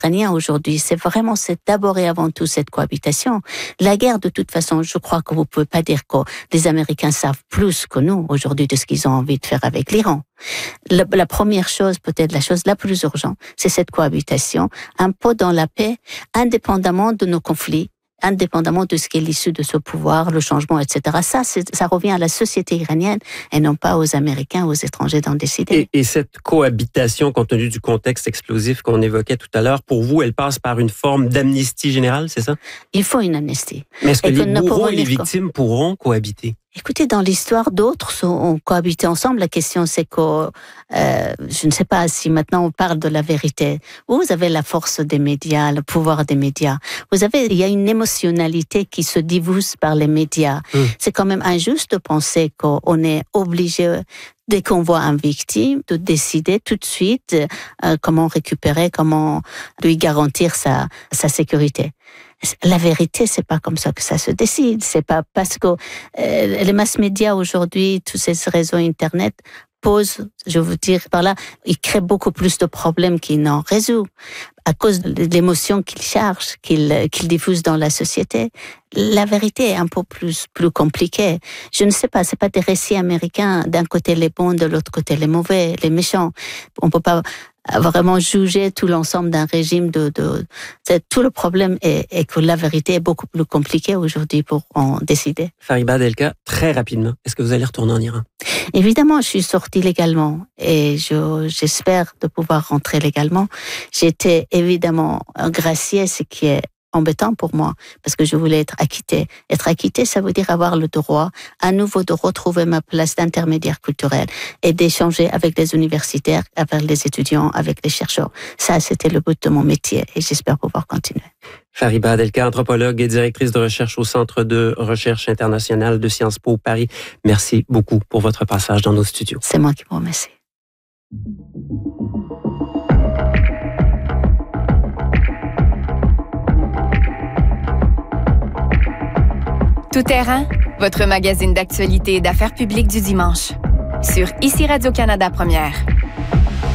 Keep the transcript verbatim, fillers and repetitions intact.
iranien aujourd'hui, c'est vraiment, c'est d'abord et avant tout cette cohabitation. La guerre, de toute façon, je crois que vous pouvez pas dire que les Américains savent plus que nous aujourd'hui de ce qu'ils ont envie de faire avec l'Iran. La, la première chose, peut-être la chose la plus urgente, c'est cette cohabitation, un peu dans la paix, indépendamment de nos conflits, indépendamment de ce qui est l'issue de ce pouvoir, le changement, et cetera. Ça, c'est, ça revient à la société iranienne et non pas aux Américains, aux étrangers d'en décider. Et, et cette cohabitation, compte tenu du contexte explosif qu'on évoquait tout à l'heure, pour vous, elle passe par une forme d'amnistie générale, c'est ça? Il faut une amnistie. Mais est-ce que et les que bourreaux et les victimes co- pourront cohabiter? Écoutez, dans l'histoire, d'autres ont cohabité ensemble. La question, c'est que, euh, je ne sais pas si maintenant on parle de la vérité. Vous avez la force des médias, le pouvoir des médias. Vous avez, il y a une émotionnalité qui se diffuse par les médias. Mmh. C'est quand même injuste de penser qu'on est obligé, dès qu'on voit une victime, de décider tout de suite euh, comment récupérer, comment lui garantir sa, sa sécurité. La vérité, c'est pas comme ça que ça se décide. C'est pas parce que euh, les mass médias aujourd'hui, tous ces réseaux internet posent, je veux dire par là, ils créent beaucoup plus de problèmes qu'ils n'en résolvent à cause de l'émotion qu'ils chargent, qu'ils, qu'ils diffusent dans la société. La vérité est un peu plus plus compliquée. Je ne sais pas, c'est pas des récits américains. D'un côté les bons, de l'autre côté les mauvais, les méchants. On peut pas vraiment juger tout l'ensemble d'un régime de, de, c'est, tout le problème est, est que la vérité est beaucoup plus compliquée aujourd'hui pour en décider. Fariba Adelkhah, très rapidement, est-ce que vous allez retourner en Iran? Évidemment, je suis sortie légalement et je, j'espère de pouvoir rentrer légalement. J'étais évidemment graciée, ce qui est embêtant pour moi, parce que je voulais être acquittée. Être acquittée, ça veut dire avoir le droit, à nouveau, de retrouver ma place d'intermédiaire culturel et d'échanger avec les universitaires, avec les étudiants, avec les chercheurs. Ça, c'était le but de mon métier et j'espère pouvoir continuer. Fariba Adelkhah, anthropologue et directrice de recherche au Centre de recherche internationale de Sciences Po Paris. Merci beaucoup pour votre passage dans nos studios. C'est moi qui vous remercie. Tout terrain, votre magazine d'actualité et d'affaires publiques du dimanche. Sur Ici Radio-Canada Première.